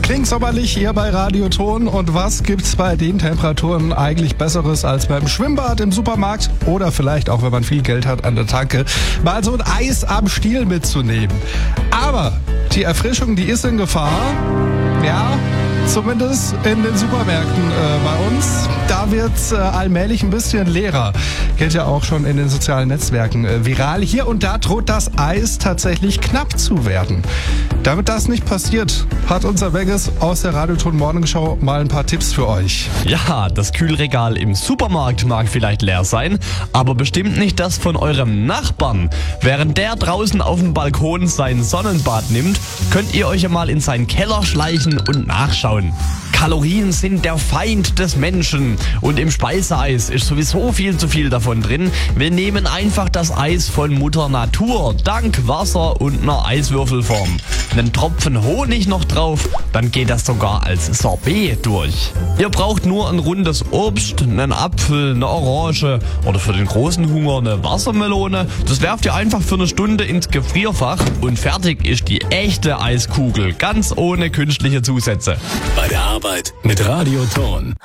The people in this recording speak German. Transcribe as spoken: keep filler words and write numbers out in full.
Klingt sommerlich hier bei Radioton. Und was gibt's bei den Temperaturen eigentlich Besseres als beim Schwimmbad im Supermarkt oder vielleicht auch, wenn man viel Geld hat, an der Tanke, mal so ein Eis am Stiel mitzunehmen. Aber die Erfrischung, die ist in Gefahr. Ja, zumindest in den Supermärkten äh, bei uns. Da wird's äh, allmählich ein bisschen leerer. Geht ja auch schon in den sozialen Netzwerken äh, viral. Hier und da droht das Eis tatsächlich knapp zu werden. Damit das nicht passiert, hat unser Vegas aus der Radioton Morningshow mal ein paar Tipps für euch. Ja, das Kühlregal im Supermarkt mag vielleicht leer sein, aber bestimmt nicht das von eurem Nachbarn. Während der draußen auf dem Balkon sein Sonnenbad nimmt, könnt ihr euch ja mal in seinen Keller schleichen und nachschauen. Kalorien sind der Feind des Menschen und im Speiseeis ist sowieso viel zu viel davon drin. Wir nehmen einfach das Eis von Mutter Natur, dank Wasser und einer Eiswürfelform. Einen Tropfen Honig noch drauf, dann geht das sogar als Sorbet durch. Ihr braucht nur ein rundes Obst, einen Apfel, eine Orange oder für den großen Hunger eine Wassermelone. Das werft ihr einfach für eine Stunde ins Gefrierfach und fertig ist die echte Eiskugel, ganz ohne künstliche Zusätze. Bei der Arbeit mit Radioton.